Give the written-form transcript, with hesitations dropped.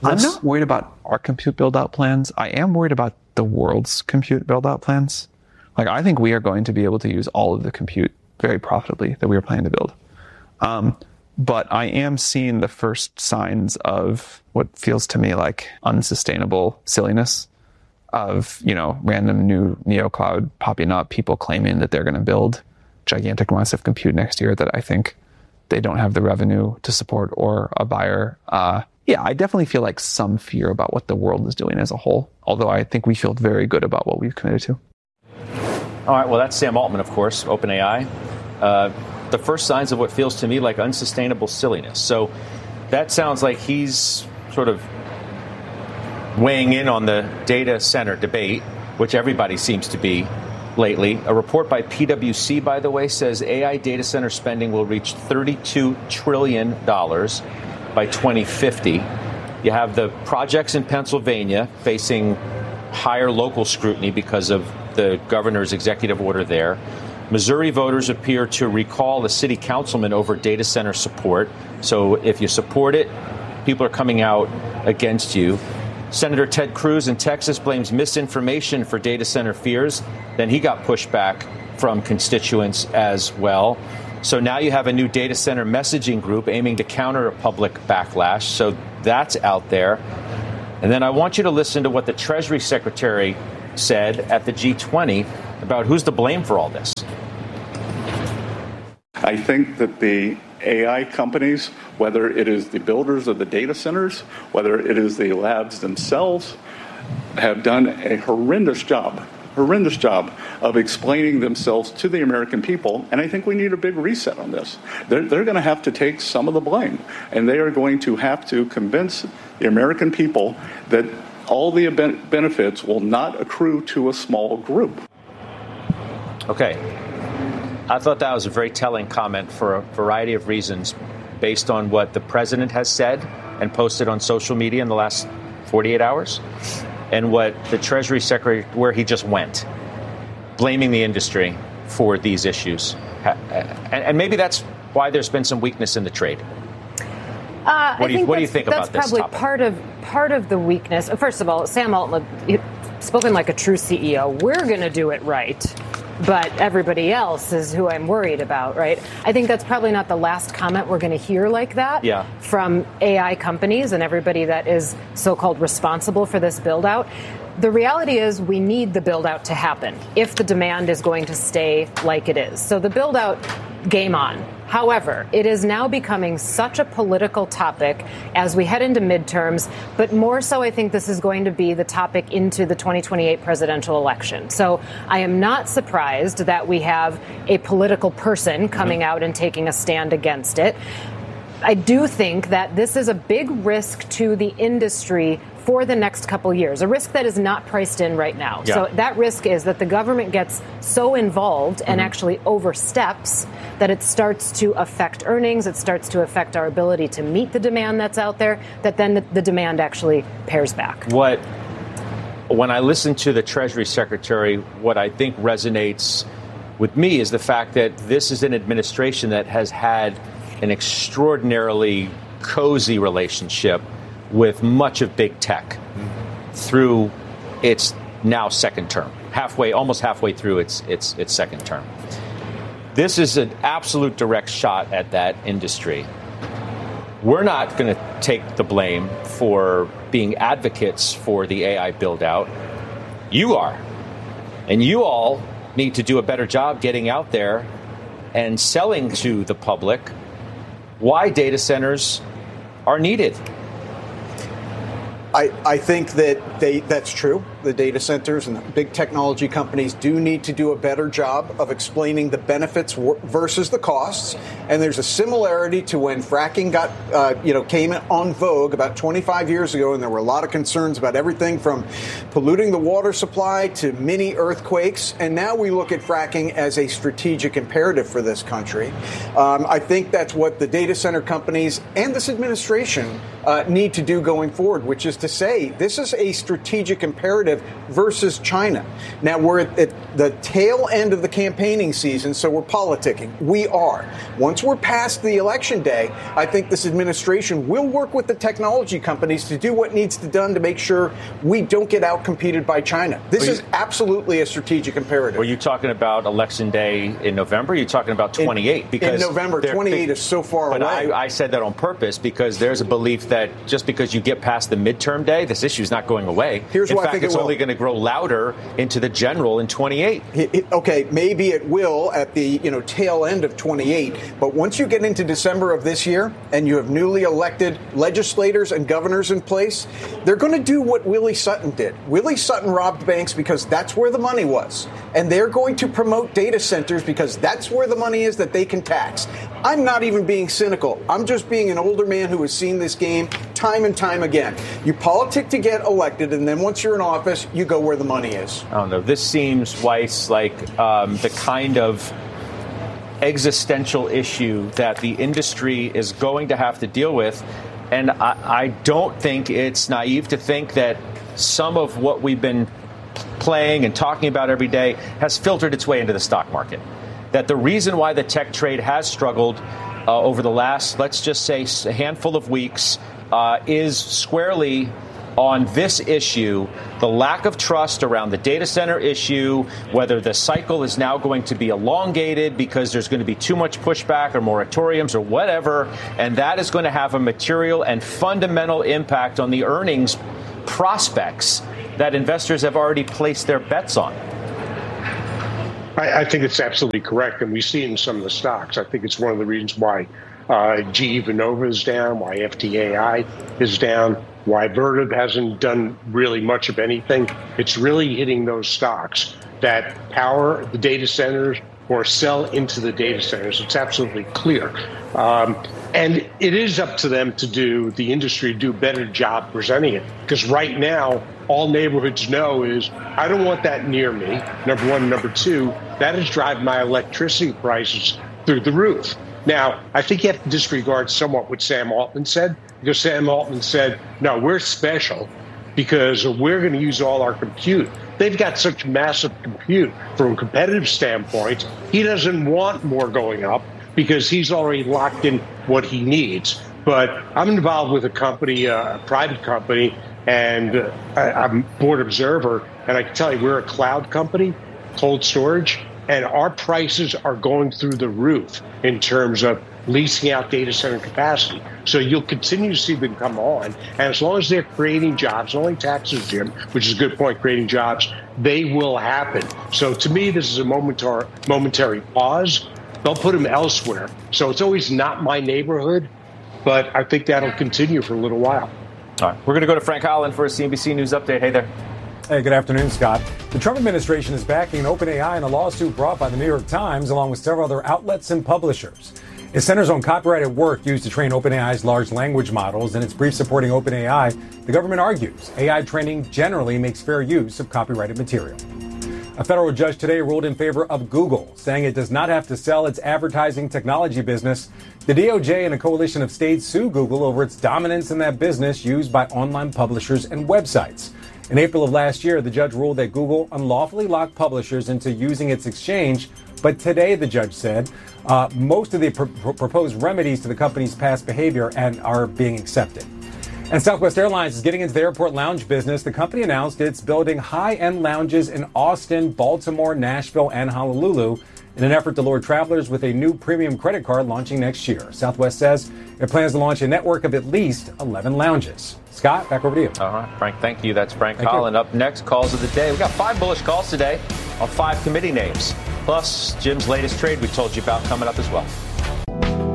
I'm not worried about our compute build-out plans. I am worried about the world's compute build-out plans. Like, I think we are going to be able to use all of the compute very profitably that we are planning to build. But I am seeing the first signs of what feels to me like unsustainable silliness of, random new neocloud popping up, people claiming that they're going to build gigantic amounts of compute next year that I think they don't have the revenue to support or a buyer. I definitely feel like some fear about what the world is doing as a whole, although I think we feel very good about what we've committed to. All right, well, that's Sam Altman, of course, OpenAI. The first signs of what feels to me like unsustainable silliness. So that sounds like he's sort of weighing in on the data center debate, which everybody seems to be lately. A report by PwC, by the way, says AI data center spending will reach $32 trillion by 2050. You have the projects in Pennsylvania facing higher local scrutiny because of the governor's executive order there. Missouri voters appear to recall a city councilman over data center support. So if you support it, people are coming out against you. Senator Ted Cruz in Texas blames misinformation for data center fears. Then he got pushback from constituents as well. So now you have a new data center messaging group aiming to counter a public backlash. So that's out there. And then I want you to listen to what the Treasury Secretary said at the G20 about who's to blame for all this. I think that the AI companies, whether it is the builders of the data centers, whether it is the labs themselves, have done a horrendous job of explaining themselves to the American people. And I think we need a big reset on this. They're going to have to take some of the blame, and they are going to have to convince the American people that all the benefits will not accrue to a small group. Okay. I thought that was a very telling comment for a variety of reasons based on what the president has said and posted on social media in the last 48 hours and what the Treasury Secretary, where he just went, blaming the industry for these issues. And maybe that's why there's been some weakness in the trade. What do you think about this topic? That's probably part of the weakness. First of all, Sam Altman, spoken like a true CEO, we're going to do it right. But everybody else is who I'm worried about, right? I think that's probably not the last comment we're going to hear like that from AI companies and everybody that is so-called responsible for this build-out. The reality is we need the build-out to happen if the demand is going to stay like it is. So the build-out, game on. However, it is now becoming such a political topic as we head into midterms, but more so I think this is going to be the topic into the 2028 presidential election. So I am not surprised that we have a political person coming out and taking a stand against it. I do think that this is a big risk to the industry for the next couple years, a risk that is not priced in right now. Yeah. So that risk is that the government gets so involved and actually oversteps that it starts to affect earnings, it starts to affect our ability to meet the demand that's out there, that then the demand actually pares back. When I listen to the Treasury Secretary, what I think resonates with me is the fact that this is an administration that has had an extraordinarily cozy relationship with much of big tech through its now second term, almost halfway through its second term. This is an absolute direct shot at that industry. We're not going to take the blame for being advocates for the AI build-out. You are. And you all need to do a better job getting out there and selling to the public why data centers are needed. I think that that's true. The data centers and the big technology companies do need to do a better job of explaining the benefits versus the costs. And there's a similarity to when fracking came on vogue about 25 years ago, and there were a lot of concerns about everything from polluting the water supply to mini earthquakes. And now we look at fracking as a strategic imperative for this country. I think that's what the data center companies and this administration need to do going forward, which is to say this is a strategic imperative competitive versus China. Now, we're at the tail end of the campaigning season, so we're politicking. We are. Once we're past the election day, I think this administration will work with the technology companies to do what needs to be done to make sure we don't get outcompeted by China. This is absolutely a strategic imperative. Were you talking about Election Day in November? Or are you talking about 28? In November, 28 is so far away. But I said that on purpose because there's a belief that just because you get past the midterm day, this issue is not going away. Here's why I think it's only going to grow louder into the general in 28. Okay, maybe it will at the tail end of 28. But once you get into December of this year and you have newly elected legislators and governors in place, they're going to do what Willie Sutton did. Willie Sutton robbed banks because that's where the money was. And they're going to promote data centers because that's where the money is that they can tax. I'm not even being cynical. I'm just being an older man who has seen this game time and time again. You politic to get elected, and then once you're in office, you go where the money is. I don't know. This seems, Weiss, like the kind of existential issue that the industry is going to have to deal with. And I don't think it's naive to think that some of what we've been playing and talking about every day has filtered its way into the stock market. That the reason why the tech trade has struggled over the last, let's just say, a handful of weeks is squarely on this issue, the lack of trust around the data center issue, whether the cycle is now going to be elongated because there's going to be too much pushback or moratoriums or whatever, and that is going to have a material and fundamental impact on the earnings prospects that investors have already placed their bets on. I think it's absolutely correct, and we see it in some of the stocks. I think it's one of the reasons why GE Vernova is down, why FTAI is down, why Vertiv hasn't done really much of anything. It's really hitting those stocks that power the data centers or sell into the data centers. It's absolutely clear. And it is up to them to the industry to do a better job presenting it. Because right now, all neighborhoods know is, I don't want that near me, number one. Number two, that is driving my electricity prices through the roof. Now, I think you have to disregard somewhat what Sam Altman said, because Sam Altman said, no, we're special because we're going to use all our compute. They've got such massive compute from a competitive standpoint. He doesn't want more going up because he's already locked in what he needs. But I'm involved with a company, a private company, and I'm board observer, and I can tell you we're a cloud company, cold storage, and our prices are going through the roof in terms of leasing out data center capacity. So you'll continue to see them come on, and as long as they're creating jobs, not only taxes, Jim, which is a good point, creating jobs, they will happen. So to me, this is a momentary pause. They'll put them elsewhere. So it's always not my neighborhood, but I think that'll continue for a little while. All right, we're going to go to Frank Holland for a CNBC News update. Hey there. Hey, good afternoon, Scott. The Trump administration is backing OpenAI in a lawsuit brought by the New York Times along with several other outlets and publishers. It centers on copyrighted work used to train OpenAI's large language models. In its brief supporting OpenAI, the government argues AI training generally makes fair use of copyrighted material. A federal judge today ruled in favor of Google, saying it does not have to sell its advertising technology business. The DOJ and a coalition of states sued Google over its dominance in that business used by online publishers and websites. In April of last year, the judge ruled that Google unlawfully locked publishers into using its exchange. But today, the judge said, most of the proposed remedies to the company's past behavior are being accepted. And Southwest Airlines is getting into the airport lounge business. The company announced it's building high-end lounges in Austin, Baltimore, Nashville, and Honolulu in an effort to lure travelers with a new premium credit card launching next year. Southwest says it plans to launch a network of at least 11 lounges. Scott, back over to you. All right, Frank, thank you. That's Frank Holland. Up next, calls of the day. We got 5 bullish calls today on 5 committee names, plus Jim's latest trade we told you about coming up as well.